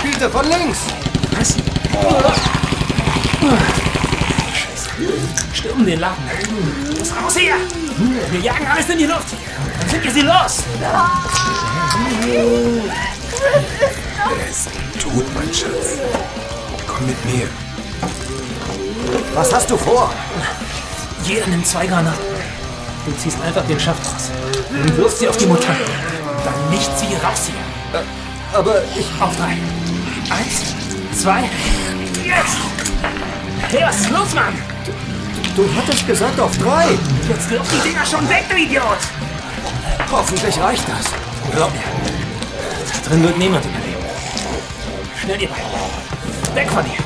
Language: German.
spielte von links. Was? Scheiße. Stürmen den Laden. Los, raus hier! Wir jagen alles in die Luft. Dann sind wir sie los. Er ist tot, mein Schatz. Komm mit mir. Was hast du vor? Jeder nimmt 2 Granaten. Du ziehst einfach den Schaft raus. Und wirfst sie auf die Mutanten. Dann nicht sie raus hier. Aber ich... Auf 3. 1, 2, jetzt! Hey, was ist los, Mann? Du hattest gesagt auf 3. Jetzt wirf die Dinger schon weg, du Idiot! Hoffentlich reicht das. Glaub mir, da drin wird niemand überleben. Schnell, ihr beiden. Weg von hier.